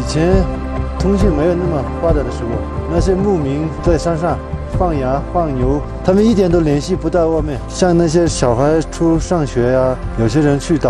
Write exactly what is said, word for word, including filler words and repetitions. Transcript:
前通讯没有那么发达的时候，那些牧民在山上放羊放牛，他们一点都联系不到外面。像那些小孩出上学呀、啊，有些人去打